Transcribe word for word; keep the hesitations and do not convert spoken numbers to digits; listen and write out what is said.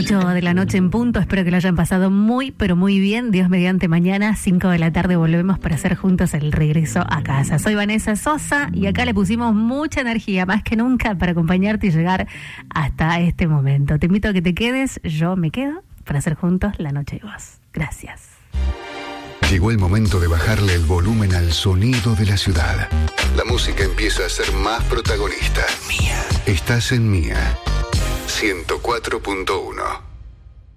ocho de la noche en punto. Espero que lo hayan pasado muy, pero muy bien. Dios mediante, mañana, cinco de la tarde, volvemos para hacer juntos el regreso a casa. Soy Vanessa Sosa y acá le pusimos mucha energía, más que nunca, para acompañarte y llegar hasta este momento. Te invito a que te quedes, yo me quedo, para hacer juntos la noche de voz. Gracias. Llegó el momento de bajarle el volumen al sonido de la ciudad. La música empieza a ser más protagonista. Mía. Estás en Mía. ciento cuatro punto uno.